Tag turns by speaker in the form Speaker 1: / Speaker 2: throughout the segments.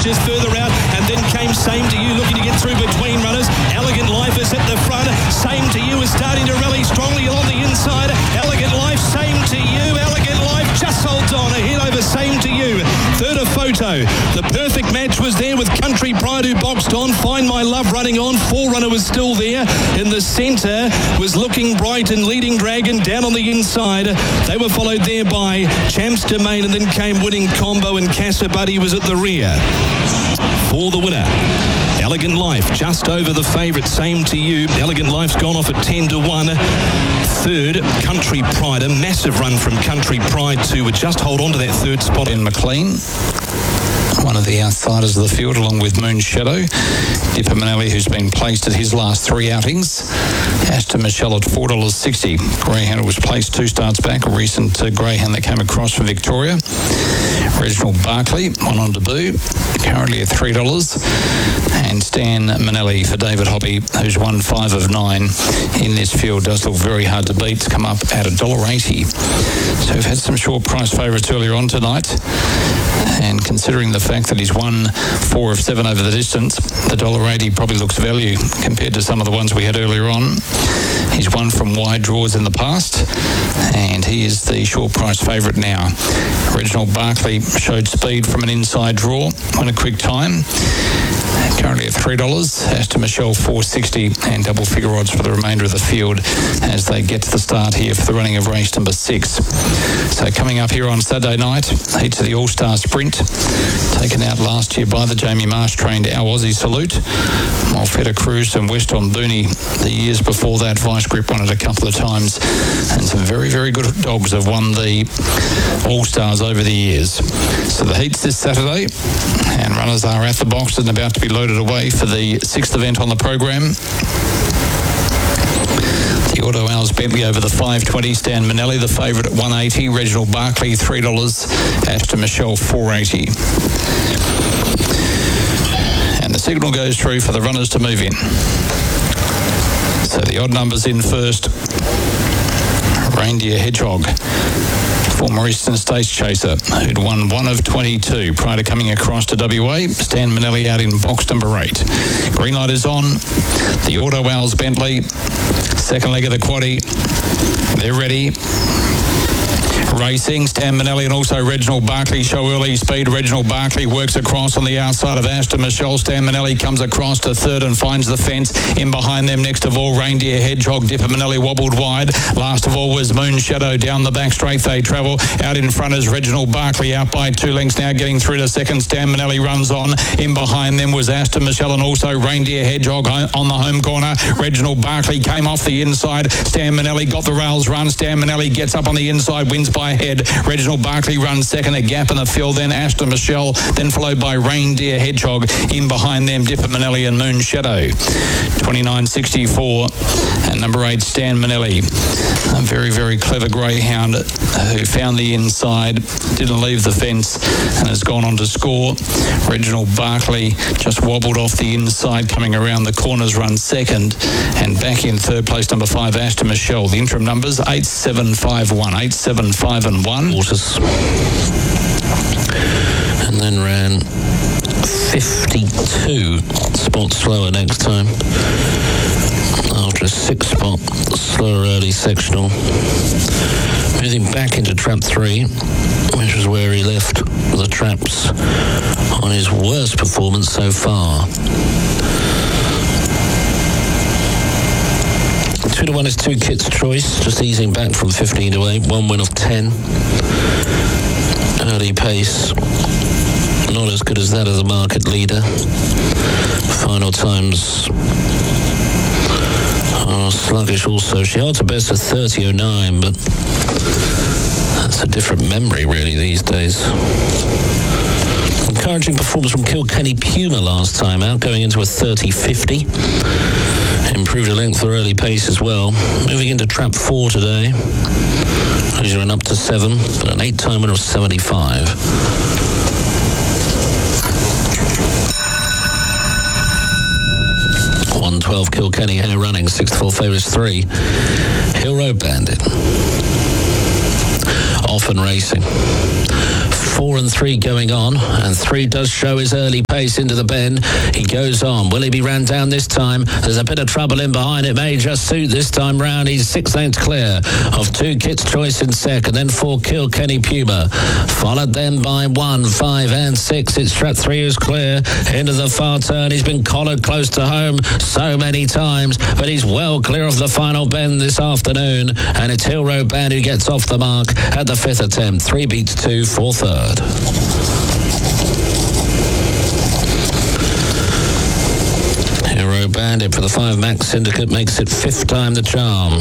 Speaker 1: just further out, and then came Same to You, looking to get through between runners. Elegant Life is at the front. Same to You is starting to rally strongly along the inside. Elegant Life, Same to You. Elegant Life just holds on ahead over Same to You. Third, A Photo. The perfect match was there with Country Pride, who boxed on. Find My Love running on. Forerunner was still there. In the centre was Looking Bright and Leading Dragon down on the inside. They were followed there by Champs Domain, and then came Winning Combo, and Casa Buddy was at the rear. For the winner, Elegant Life, just over the favourite, Same to You. Elegant Life's gone off at 10-1. Third, Country Pride. A massive run from Country Pride to just hold on to that third spot.
Speaker 2: In McLean, one of the outsiders of the field, along with Moon Shadow. Dipper Manelli, who's been placed at his last three outings. Aston Michelle at $4.60. Greyhound was placed 2 starts back, a recent greyhound that came across from Victoria. Reginald Barkley, one on debut, currently at $3. And Stan Manelli for David Hobby, who's won 5 of 9 in this field. Does look very hard to beat. It's come up at $1.80. So we've had some short price favourites earlier on tonight. And considering the fact that he's won 4 of 7 over the distance, the $1.80 probably looks value compared to some of the ones we had earlier on. He's won from wide draws in the past, and he is the short price favourite now. Reginald Barkley showed speed from an inside draw, won a quick time. Currently at $3. Aston Michelle $4.60, and double figure odds for the remainder of the field as they get to the start here for the running of race number 6. So coming up here on Saturday night, heats of the All-Star Sprint, taken out last year by the Jamie Marsh trained Our Aussie Salute. Malfetta Cruz and Weston Booney the years before that. Vice Grip won it a couple of times, and some very, very good dogs have won the All-Stars over the years. So the heats this Saturday, and runners are at the box and about to be loaded away for the 6th event on the program. The Auto Owls Bentley over the 520. Stan Manelli, the favourite at $1.80. Reginald Barkley, $3. Aston Michelle, $4.80. And the signal goes through for the runners to move in. So the odd numbers in first. Reindeer Hedgehog, former Eastern States chaser, who'd won 1 of 22 prior to coming across to WA. Stan Manelli out in box number 8. Green light is on. The Auto Owls Bentley, second leg of the quaddie. They're ready. Racing, Stan Manelli and also Reginald Barkley show early speed. Reginald Barkley works across on the outside of Aston Michelle. Stan Manelli comes across to third and finds the fence. In behind them, next of all, Reindeer Hedgehog. Dipper Manelli wobbled wide. Last of all was Moon Shadow. Down the back straight they travel. Out in front is Reginald Barkley, out by 2 lengths now, getting through to second. Stan Manelli runs on. In behind them was Aston Michelle and also Reindeer Hedgehog on the home corner. Reginald Barkley came off the inside. Stan Manelli got the rails run. Stan Manelli gets up on the inside, wins by head. Reginald Barkley runs second, a gap in the field, then Aston Michelle, then followed by Reindeer Hedgehog. In behind them, Dipper Manelli and Moon Shadow. 29.64 and number 8, Stan Manelli. A very, very clever greyhound who found the inside, didn't leave the fence, and has gone on to score. Reginald Barkley just wobbled off the inside, coming around the corners, run second, and back in third place, number 5, Aston Michelle. The interim numbers 8-7-5-1, 8-7-5-1.
Speaker 3: Waters. And then ran 52 spots slower next time. After a 6-spot slower early sectional. Moving back into trap 3, which was where he left the traps on his worst performance so far. 2-1 is 2 Kit's Choice, just easing back from 15 to 8, 1 win of 10. Early pace, not as good as that of the market leader. Final times are sluggish also. She holds a best of 30.09, but that's a different memory really these days. Encouraging performance from Kilkenny Puma last time out, going into a 30.50. Improved a length for early pace as well. Moving into trap 4 today. He's run up to 7, but an 8-time winner of 75. $1.12 Kilkenny Hair running, 6-4 favourites 3. Hill Road Bandit. Off and racing. 4 and 3 going on, and 3 does show his early pace into the bend. He goes on. Will he be ran down this time? There's a bit of trouble in behind. It may just suit this time round. He's 6 lengths clear of 2 Kit's Choice in second, then 4 Kilkenny Puma, followed then by 1, 5 and 6. It's Strat 3 who's clear into the far turn. He's been collared close to home so many times, but he's well clear of the final bend this afternoon, and it's Hill Road Band who gets off the mark at the 5th attempt. 3 beats 2 for third. Hero Bandit for the 5 Max Syndicate makes it 5th time the charm.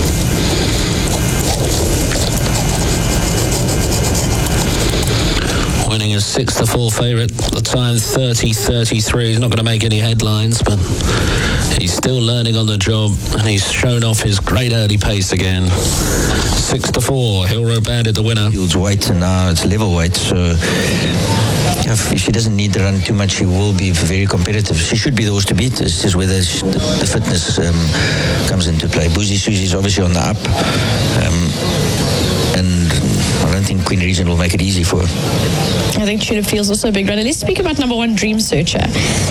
Speaker 3: Winning as 6-4 favourite, the time 30.33. He's not going to make any headlines, but he's still learning on the job, and he's shown off his great early pace again. 6-4, Hill Road Bandit the winner.
Speaker 4: Fields weight, and now it's level weight, so if she doesn't need to run too much, she will be very competitive. She should be the horse to beat. It's just whether the fitness comes into play. Boozy Susie's obviously on the up, and I don't think Queen Regent will make it easy for her.
Speaker 5: I think Tulip Fields also a big runner. Let's speak about number 1, Dream Searcher.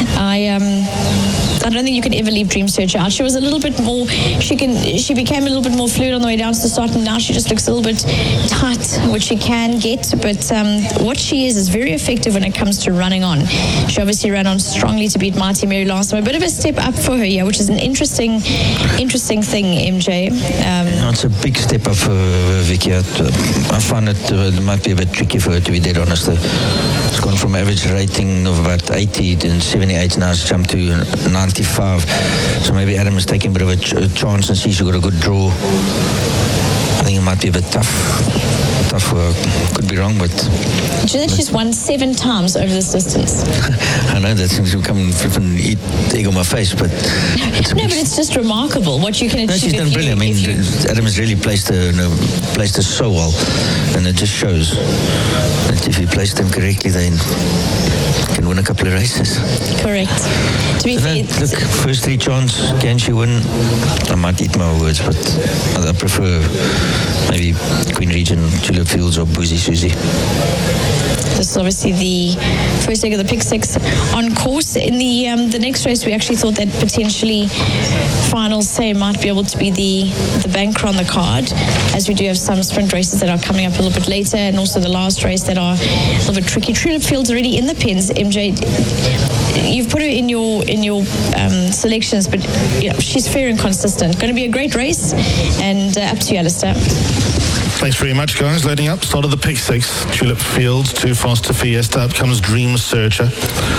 Speaker 5: I don't think you can ever leave Dream Searcher out. She was a little bit more, she became a little bit more fluid on the way down to the start, and now she just looks a little bit tight, which she can get, but what she is very effective when it comes to running on. She obviously ran on strongly to beat Mighty Mary last time. A bit of a step up for her, yeah, which is an interesting thing, MJ.
Speaker 4: It's a big step up for Vicky. I find it might be a bit tricky for her, to be dead honest. It's gone from average rating of about 80 to 78, now it's jumped to 95. So maybe Adam is taking a bit of a chance and sees she got a good draw. I think it might be a bit tough for her. Could be wrong, but...
Speaker 5: Do you know she's won 7 times over this distance?
Speaker 4: I know that seems to come and flip and eat egg on my face, but...
Speaker 5: but it's just remarkable what you can achieve.
Speaker 4: No, she's done brilliant. I mean, Adam has really placed her so well, and it just shows that if you place them correctly, then can win a couple of races.
Speaker 5: Correct. To be fair,
Speaker 4: look, first 3 chance, can she win? I might eat my words, but I prefer maybe Queen Regent, Tulip Fields, or Boozy Susie.
Speaker 5: This is obviously the first leg of the Pick 6 on course. In the next race, we actually thought that potentially Final Say might be able to be the banker on the card, as we do have some sprint races that are coming up a little bit later, and also the last race that are a little bit tricky. Tulip Fields already in the pins. MJ, you've put her in your selections, but she's fair and consistent. Going to be a great race, and up to you, Alistair.
Speaker 6: Thanks very much, guys. Loading up, start of the Pick 6. Tulip Fields, Too Fast to Fiesta. Up comes Dream Searcher.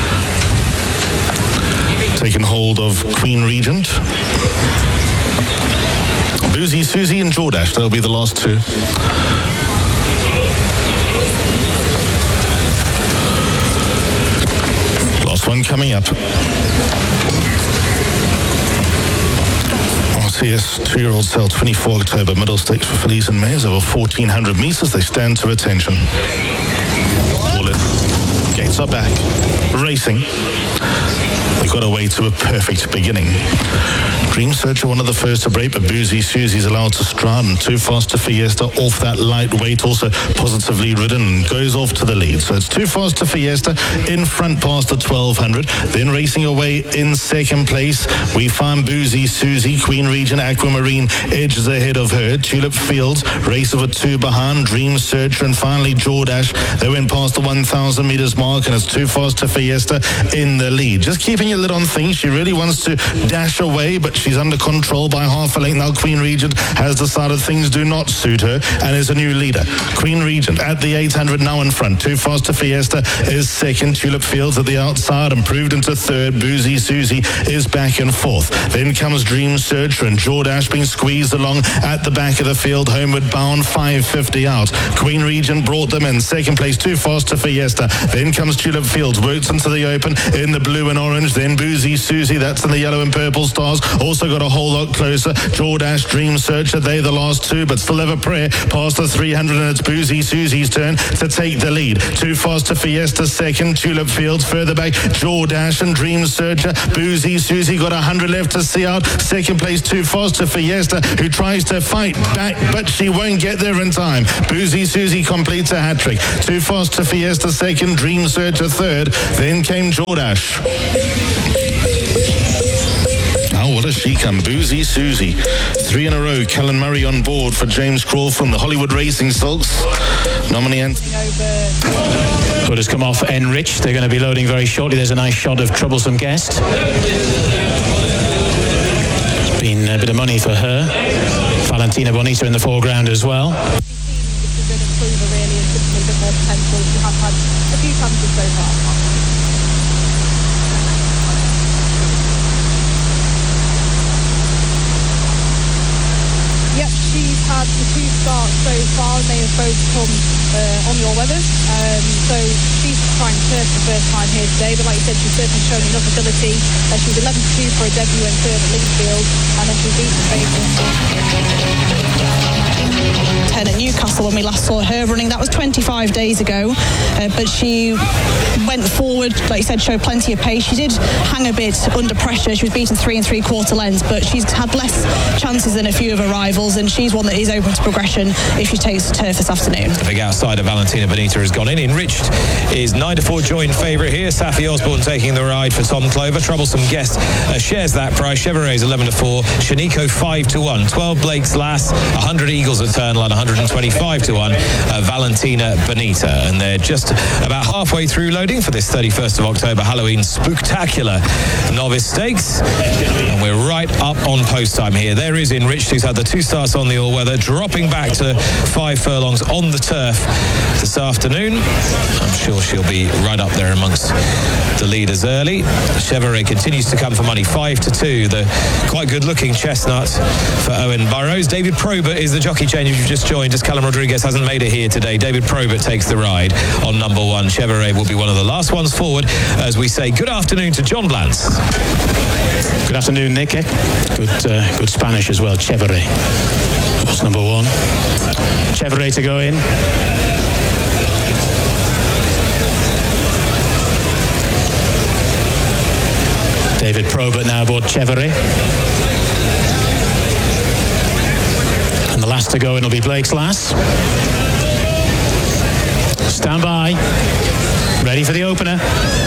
Speaker 6: Taking hold of Queen Regent. Boozy Susie and Jordash, they'll be the last 2. Last one coming up. RCS 2-year-old sale 24 October middle stakes for fillies and mares over 1,400 metres. They stand to attention. All in. Gates are back. Racing. They got away to a perfect beginning. Dream Searcher, one of the first to break, but Boozy Susie's allowed to strut, and Too Fast to Fiesta off that lightweight, also positively ridden, and goes off to the lead. So it's Too Fast to Fiesta in front past the 1,200. Then racing away in second place, we find Boozy Susie. Queen Regent Aquamarine edges ahead of her. Tulip Fields, race of a 2 behind. Dream Searcher, and finally Jordash. They went past the 1,000 metres mark, and it's Too Fast to Fiesta in the lead. Just keeping your lid on things. She really wants to dash away, but she's under control by half a length. Now Queen Regent has decided things do not suit her and is a new leader. Queen Regent at the 800 now in front. Too Fast to Fiesta is second. Tulip Fields at the outside, improved into third. Boozy Susie is back in fourth. Then comes Dream Searcher, and Jordash being squeezed along at the back of the field. Homeward bound, 550 out. Queen Regent brought them in second place. Too Fast to Fiesta. Then comes Tulip Fields, works into the open in the blue and orange. Then Then Boozy Susie, that's in the yellow and purple stars, also got a whole lot closer. Jordash, Dream Searcher, they the last two, but still have a prayer past the 300, and it's Boozy Susie's turn to take the lead. Too Fast to Fiesta second, Tulip Fields further back, Jordash and Dream Searcher. Boozy Susie got 100 left to see out. Second place, Too Fast to Fiesta, who tries to fight back, but she won't get there in time. Boozy Susie completes a hat-trick. Too Fast to Fiesta second, Dream Searcher third, then came Jordash. Oh, what a she come, Boozy Susie. 3 in a row, Callan Murray on board for James Crawl from the Hollywood Racing Silks. Nominee
Speaker 7: Hood has come off Enrich. They're going to be loading very shortly. There's a nice shot of Troublesome Guest. It's been a bit of money for her. Valentina Bonita in the foreground as well.
Speaker 8: Yep, she's had the 2 starts so far, and they have both come on the all-weathers. So she's trying turf for the first time here today, but like you said, she's certainly shown enough ability. She was 11-2 for a debut and third at Linkfield, and then she beat the favourite.
Speaker 5: 10 at Newcastle when we last saw her running. That was 25 days ago, but she went forward, like you said, showed plenty of pace. She did hang a bit under pressure. She was beaten 3 3/4 lengths, but she's had less chances than a few of her rivals, and she's one that is open to progression if she takes turf this afternoon.
Speaker 1: The big outsider Valentina Bonita has gone in. Enriched is 9-4 joint favourite here. Safi Osborne taking the ride for Tom Clover. Troublesome Guest shares that price. Chevrolet is 11-4. Shanico 5-1. 12 Blake's Lass. 100 Eagles Eternal at 125-1. Valentina Bonita, and they're just about halfway through loading for this 31st of October Halloween Spooktacular Novice Stakes, and we're right up on post time here. There is Enriched, who's had the 2 starts on the all-weather, dropping back to 5 furlongs on the turf this afternoon. I'm sure she'll be right up there amongst the leaders early. Chevrolet continues to come for money, 5-2. The quite good-looking chestnut for Owen Burrows. David Probert is the jockey change if you've just joined, as Callum Rodriguez hasn't made it here today. David Probert takes the ride on number 1. Chevrolet will be one of the last ones forward as we say good afternoon to John Blantz.
Speaker 7: Good afternoon, Nick. Good Spanish as well. Chevrolet. That's number 1. Chevrolet to go in. David Probert now aboard Chevrolet. And the last to go in will be Blake's Lass. Stand by. Ready for the opener.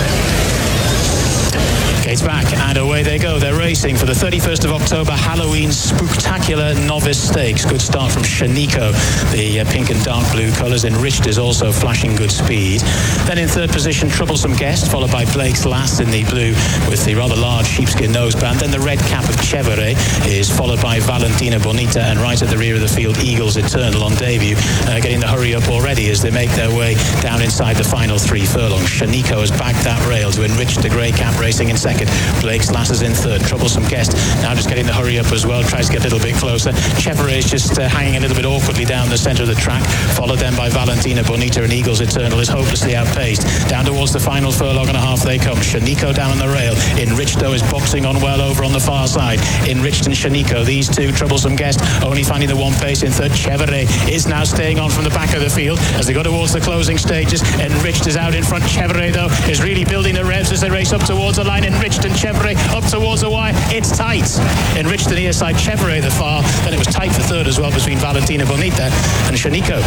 Speaker 7: Gates back and away they go. They're racing for the 31st of October Halloween Spooktacular Novice Stakes. Good start from Shanico. The pink and dark blue colours. Enriched is also flashing good speed. Then in third position, Troublesome Guest, followed by Blake's Lass in the blue with the rather large sheepskin noseband. Then the red cap of Chevrolet is followed by Valentina Bonita, and right at the rear of the field, Eagles Eternal on debut, getting the hurry up already as they make their way down inside the final 3 furlongs. Shanico has backed that rail to Enrich, the grey cap racing in second. Blake's Lass is in third. Troublesome Guest now just getting the hurry up as well, tries to get a little bit closer. Chevrolet is just hanging a little bit awkwardly down the centre of the track, followed then by Valentina Bonita, and Eagles Eternal is hopelessly outpaced. Down towards the final furlong and a half they come. Shanico down on the rail. Enriched though is boxing on well over on the far side. Enriched and Shanico, these two. Troublesome Guest only finding the 1 pace in third. Chevrolet is now staying on from the back of the field as they go towards the closing stages. Enriched is out in front. Chevrolet though is really building the revs as they race up towards the line. Enriched and Chevrolet up towards the wire. It's tight. Enriched the near side, Chevrolet the far. Then it was tight for third as well between Valentina Bonita and Shanico.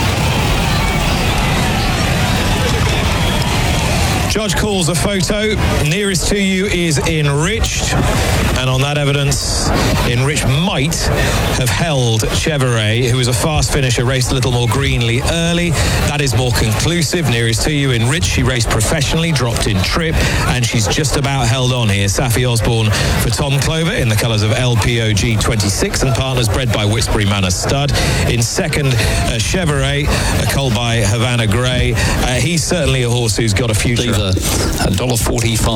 Speaker 1: Judge calls a photo. Nearest to you is Enriched, and on that evidence, Enriched might have held Chevrolet, who was a fast finisher, raced a little more greenly early. That is more conclusive. Nearest to you, Enriched. She raced professionally, dropped in trip, and she's just about held on here. Safi Osborne for Tom Clover in the colours of LPOG 26 and partners, bred by Whispery Manor Stud. In second, Chevrolet, a colt by Havana Grey. He's certainly a horse who's got a future.
Speaker 2: $1.45.